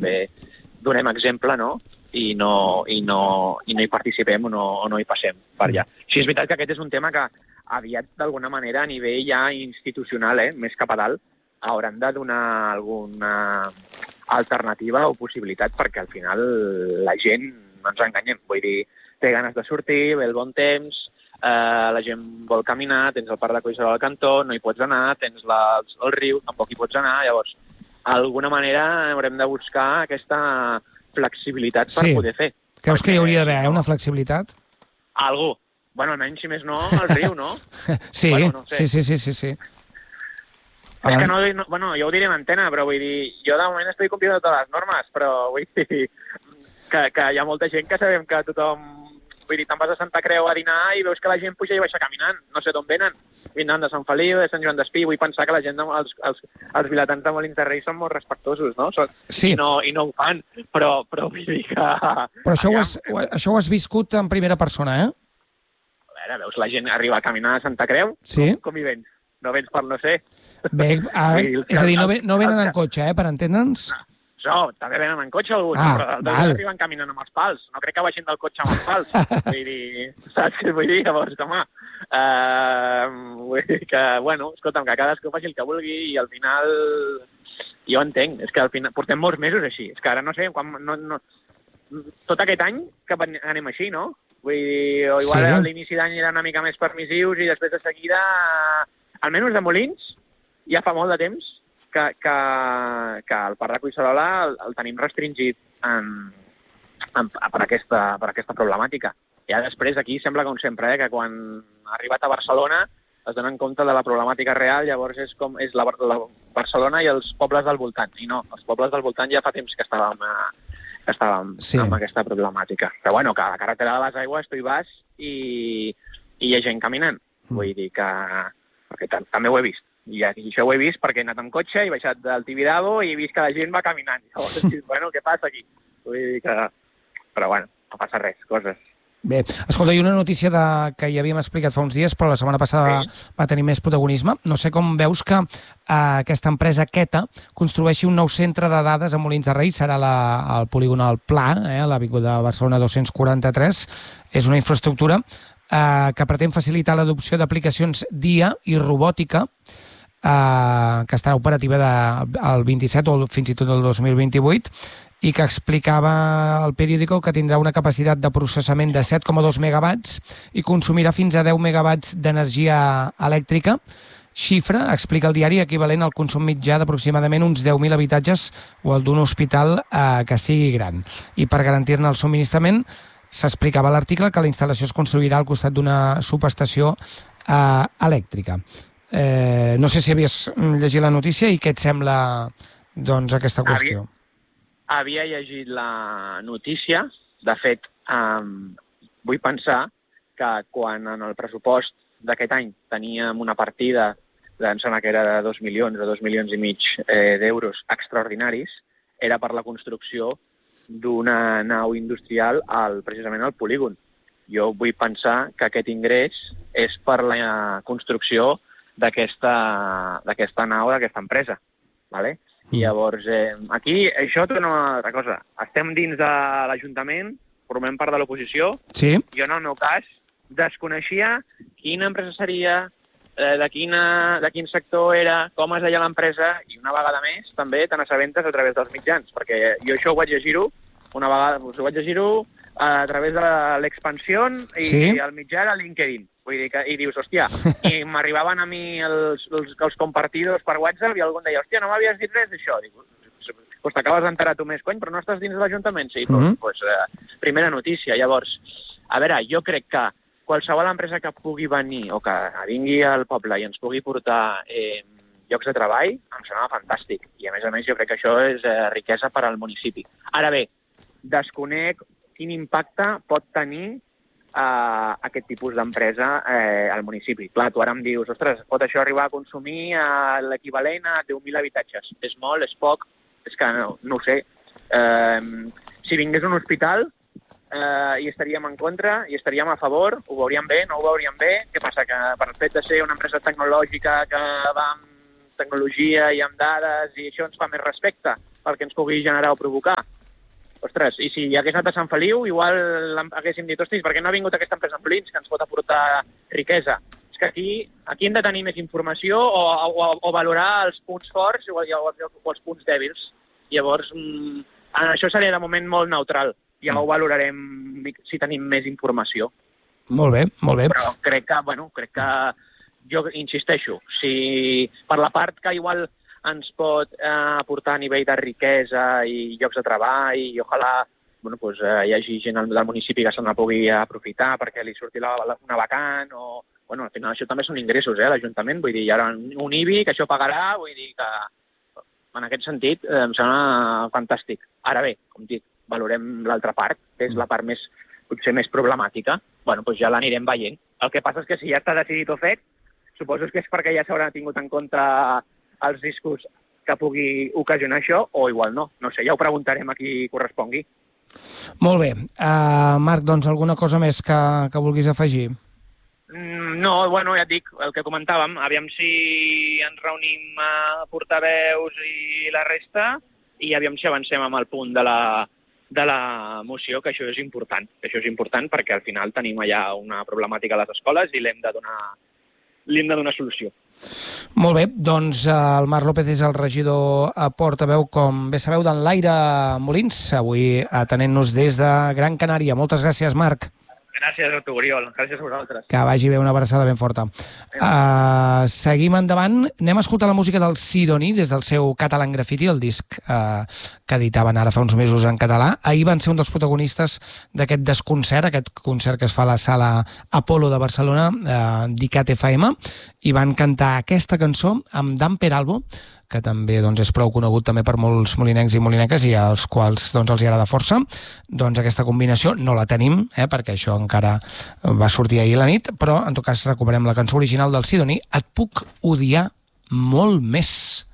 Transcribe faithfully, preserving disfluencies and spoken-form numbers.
també donem exemple, no? I no, i no, i no hi participem o no, o no hi passem per allà. Sí, és veritat que aquest és un tema que aviat, d'alguna manera, a nivell ja institucional, eh, més cap a dalt, hauran de donar alguna alternativa o possibilitat, perquè al final la gent, no ens enganyem, vull dir, té ganes de sortir, ve el bon temps, eh, la gent vol caminar, tens el parc de Collserola al cantó, no hi pots anar, tens la, el riu, tampoc hi pots anar, llavors, d'alguna manera haurem de buscar aquesta flexibilitat per sí. poder fer. Creus perquè... que hi hauria d'haver eh, una flexibilitat? Algú. Bueno, almenys, si més no, al riu, no? sí, bueno, no sé. sí, sí, sí, sí, sí. És que no, no, bueno, jo ho diré en antena, però vull dir, jo de moment estic complint totes les normes, però vull dir que, que hi ha molta gent que sabem que tothom, vull dir, te'n vas a Santa Creu a dinar i veus que la gent puja i baixa caminant, no sé d'on venen, venen de Sant Feliu, de Sant Joan d'Espí, vull pensar que la gent, els, els, els vilatans de Molins de Rei són molt respectosos, no? Són, sí. I no, i no ho fan, però, però vull dir que... Però això ho, has, això ho has viscut en primera persona, eh? A veure, veus la gent arribar a caminar a Santa Creu, sí. com, com hi vens? No vens per no sé. Bé, ah, és a dir, no, ve, no venen en cotxe, eh, per entendre'ns? No, no, també venen en cotxe alguns, ah, però també arriben caminant amb els pals. No crec que baixin del cotxe amb els pals. Vull dir, saps què vull dir? Llavors, home, uh, vull dir que, bueno, escolta'm, que cadascú faci el que vulgui i al final, jo entenc, és que al final portem molts mesos així, és que ara no sé, quan, no, no, tot aquest any que anem així, no? Vull dir, o igual sí. A l'inici d'any era una mica més permissius i després de seguida... Almenys de Molins, ja fa molt de temps que, que, que el parc de Collserola el, el tenim restringit en, en, per, aquesta, per aquesta problemàtica. Ja després aquí sembla com sempre, eh, que quan ha arribat a Barcelona es donen compte de la problemàtica real, llavors és com és la, la Barcelona i els pobles del voltant. I no, els pobles del voltant ja fa temps que estàvem, eh, que estàvem sí. amb aquesta problemàtica. Però bueno, que a la carretera de les Aigües tu hi vas i, i hi ha gent caminant. Mm. Vull dir que... perquè també ho he vist, i això ho he vist perquè he anat amb cotxe, he baixat del Tibidabo i he vist que la gent va caminant. Llavors, bueno, què passa aquí? Vull dir que... Però bueno, no passa res, coses. Bé, escolta, hi ha una notícia de... que ja havíem explicat fa uns dies, però la setmana passada sí. va tenir més protagonisme. No sé com veus que eh, aquesta empresa Queta construeixi un nou centre de dades a Molins de Rei, serà la, el polígon Pla, eh, a l'Avinguda Barcelona dos-cents quaranta-tres. És una infraestructura eh, que pretén facilitar l'adopció d'aplicacions d'I A i robòtica, eh, que estarà operativa de, el vint-i-set o fins i tot el dos mil vint-i-vuit, i que explicava el periòdico que tindrà una capacitat de processament de set coma dos megawatts i consumirà fins a deu megawatts d'energia elèctrica, xifra, explica el diari, equivalent al consum mitjà d'aproximadament uns deu mil habitatges o el d'un hospital eh, que sigui gran. I per garantir-ne el subministrament, s'explicava a l'article que la instal·lació es construirà al costat d'una subestació eh, elèctrica. Eh, no sé si havies llegit la notícia i què et sembla doncs, aquesta qüestió. Havia, havia llegit la notícia. De fet, eh, vull pensar que quan en el pressupost d'aquest any teníem una partida, em sembla que era de dos milions o dos milions i mig eh, d'euros extraordinaris, era per la construcció d'una nau industrial al, precisament al polígon. Jo vull pensar que aquest ingrés és per la construcció d'aquesta d'aquesta nau, d'aquesta empresa. ¿Vale? I llavors, eh, aquí, això és una altra cosa. Estem dins de l'Ajuntament, formem part de l'oposició. Sí. Jo, en el meu cas, desconeixia quina empresa seria, eh, de, quina, de quin sector era, com es deia l'empresa, i una vegada més, també, te n'assabentes a través dels mitjans, perquè jo això ho vaig llegir-ho, una vegada, ho vaig llegir-ho a través de l'expansió i, sí. i al mitjà a LinkedIn. Vull dir que, i dius, hòstia, i m'arribaven a mi els, els, els compartidos per WhatsApp i algun deia, hòstia, no m'havies dit res d'això. Dic, pues t'acabes d'enterar tu més, cony, però no estàs dins de l'Ajuntament? Sí, mm -hmm. pues, pues eh, primera notícia. Llavors, a veure, jo crec que qualsevol empresa que pugui venir o que vingui al poble i ens pugui portar eh, llocs de treball, em sembla fantàstic. I a més a més jo crec que això és eh, riquesa per al municipi. Ara bé, desconec quin impacte pot tenir Uh, aquest tipus d'empresa eh, al municipi. Clar, tu ara em dius, ostres, pot això arribar a consumir uh, l'equivalent a deu mil habitatges. És molt, és poc? És que no, no ho sé. Uh, si vingués un hospital, uh, hi estaríem en contra, hi estaríem a favor, ho veuríem bé, no ho veuríem bé. Què passa? Que per el fet de ser una empresa tecnològica que va amb tecnologia i amb dades i això ens fa més respecte pel que ens pugui generar o provocar. Ostres, i si hagués anat a Sant Feliu, igual haguéssim dit, ostres, per què no ha vingut aquesta empresa en Molins, que ens pot aportar riquesa? És que aquí, aquí hem de tenir més informació o, o, o valorar els punts forts o, o, o els punts dèbils. Llavors, mm, això seria de moment molt neutral. Ja ho valorarem si tenim més informació. Molt bé, molt bé. Però crec que, bueno, crec que, jo insisteixo, si per la part que igual ens pot eh, aportar a nivell de riquesa i llocs de treball i ojalà bueno, pues, eh, hi hagi gent del municipi que se la pugui aprofitar perquè li surti la, la, una vacant o... Bueno, al final això també són ingressos, eh, l'Ajuntament, vull dir, hi ha un I B I que això pagarà, vull dir que en aquest sentit eh, em sembla fantàstic. Ara bé, com dic, valorem l'altra part, que és la part més, potser més problemàtica, bueno, doncs ja l'anirem veient. El que passa és que si ja està decidit o fet, suposo que és perquè ja s'hauran tingut en compte els riscos que pugui ocasionar això, o igual no. No sé, ja ho preguntarem a qui correspongui. Molt bé. Uh, Marc, doncs alguna cosa més que, que vulguis afegir? Mm, no, bueno, ja et dic, el que comentàvem, aviam si ens reunim a portaveus i la resta, i aviam si avancem amb el punt de la, de la moció, que això és important. Que això és important perquè al final tenim allà una problemàtica a les escoles i l'hem de donar, li hem de donar solució. Molt bé, doncs el Marc López és el regidor a portaveu, com bé sabeu, d'en Laire Molins, avui atenent-nos des de Gran Canària. Moltes gràcies, Marc. Gràcies a tu, Oriol. Gràcies a vosaltres. Que vagi bé, una abraçada ben forta. Uh, seguim endavant. Anem a escoltar la música del Sidoní des del seu Catalan Graffiti, el disc uh, que editaven ara fa uns mesos en català. Ahir van ser un dels protagonistes d'aquest desconcert, aquest concert que es fa a la sala Apolo de Barcelona, uh, d'Icat F M, i van cantar aquesta cançó amb Dan Peralbo, que també doncs, és prou conegut també per molts molinencs i molineques i als quals doncs, els hi agrada força. Doncs aquesta combinació no la tenim, eh, perquè això encara va sortir ahir a la nit, però en tot cas recuperem la cançó original del Sidoní, Et puc odiar molt més.